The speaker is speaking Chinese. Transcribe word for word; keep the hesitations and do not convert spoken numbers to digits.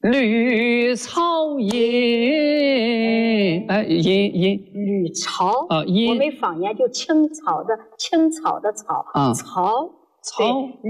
绿草茵，哎，茵茵， 吕草啊，茵， 我们方言就青草的青草的草， 啊， 草草。